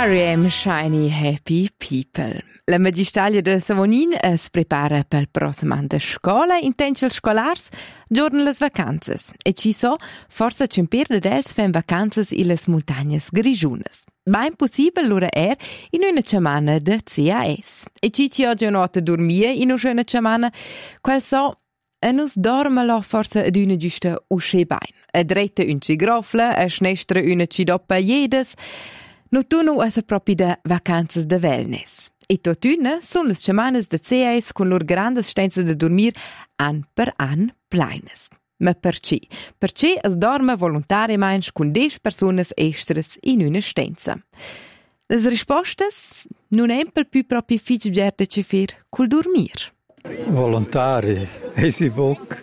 R.E.M. Shiny Happy People. La Magistaglia de Savonin es prepara per il prossimo anno de scola, intention scolars, giorno le vacanze. E ci so, forse c'è un per de dels fan vacanze in le montagne grigiunes. Ma è impossibile l'ora in una settimana de CAS. E ci oggi notte dormire in una schöne settimana, quel so, e nus dormelo forse ad una giusta usce bain. A drette un ci grofla, a snestra una ci doppa jedes. No tu no es proprio de vacanze de wellness. E totuna sono le settimane de CAS con lor grandes stenze de dormir an per an pleines. Ma perché? Perché es dorme voluntariamente con 10 personas extras in una stenza. Le rispostas non è per più proprio fitch de ci fer col dormir. Volontari, si boc,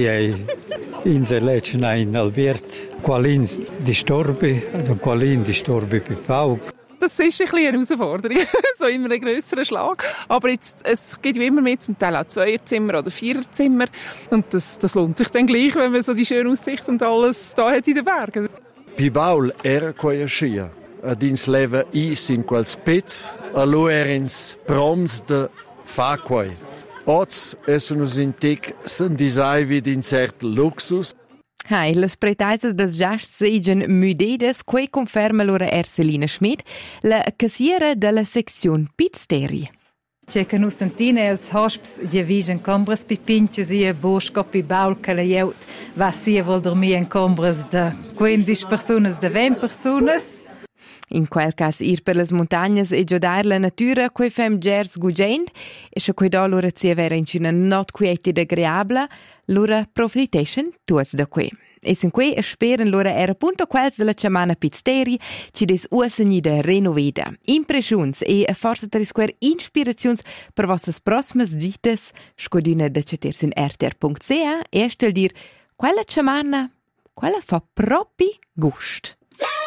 in selection in Albiert, qualin distorbi, und qualin distorbi bei Pauk. Das ist ein bisschen eine Herausforderung, so immer einen grösseren Schlag. Aber jetzt, es gibt ja immer mehr, zum Teil auch Zweierzimmer oder Viererzimmer. Und das lohnt sich dann gleich, wenn man so die schöne Aussicht und alles da hat in den Bergen. Bei Baul era quei scia. Dins leva is in quel spez, allo erins proms de fa quei. Oz sono sintic sen disai vid in cert luxus. Hai, les pretaises des gestes segen müdedes, quei conferma l'ora Erselina Schmidt, la cassiera della sezione Pizzterie. C'è che non sentine els hosps di vision combres pipinches e boscopi baul che le jeut va sia vol dormir in combres de 15 personas de 20 personas. In quel cas ir per les montagnes e giodair la natura quei fem gers gugend e se quei da l'ora sia vera in cina not quietid agreabla, l'ora profiteschen tuas da quei. E sin quei speren l'ora era punto quels della settimana pizzteri ci des ussegni da renoveda. Impressions e a forza trisquer inspirazions per vossas prossimas gites scodina da ceter sun rtr.ca e stel dir quella settimana, quella fa propi gust.